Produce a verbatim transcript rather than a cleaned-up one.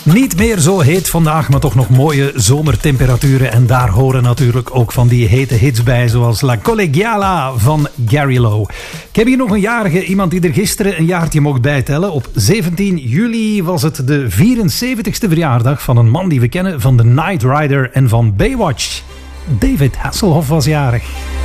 Niet meer zo heet vandaag, maar toch nog mooie zomertemperaturen. En daar horen natuurlijk ook van die hete hits bij, zoals La Collegiala van Gary Lowe. Ik heb hier nog een jarige, iemand die er gisteren een jaartje mocht bijtellen. Op zeventien juli was het de vierenzeventigste verjaardag van een man die we kennen van The Knight Rider en van Baywatch. David Hasselhoff was jarig.